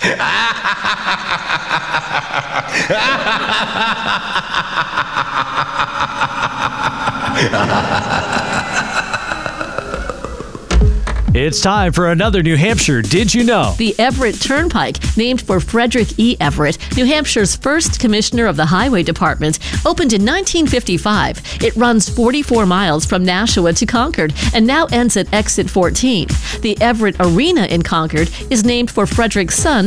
It's time for another New Hampshire Did You Know? The Everett Turnpike, named for Frederick E. Everett, New Hampshire's first commissioner of the Highway Department, opened in 1955. It runs 44 miles from Nashua to Concord and now ends at exit 14. The Everett Arena in Concord is named for Frederick's son,